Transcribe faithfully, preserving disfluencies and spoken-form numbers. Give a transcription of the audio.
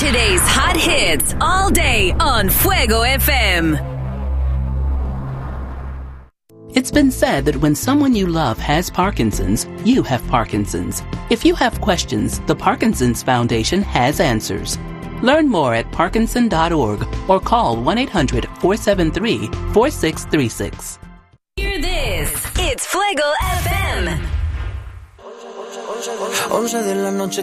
Saturday's hot hits all day on Fuego F M. It's been said that when someone you love has Parkinson's, you have Parkinson's. If you have questions, the Parkinson's Foundation has answers. Learn more at parkinson dot org or call one eight hundred four seven three four six three six. Hear this. It's Fuego F M. once de la noche